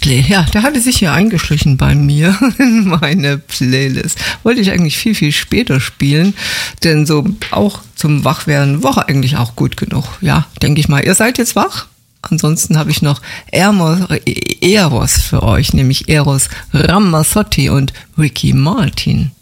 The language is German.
Coldplay, ja, der hatte sich hier eingeschlichen bei mir in meine Playlist. Wollte ich eigentlich viel, viel später spielen, denn so auch zum Wachwerden war eigentlich auch gut genug. Ja, denke ich mal. Ihr seid jetzt wach? Ansonsten habe ich noch Eros für euch, nämlich Eros Ramazzotti und Ricky Martin.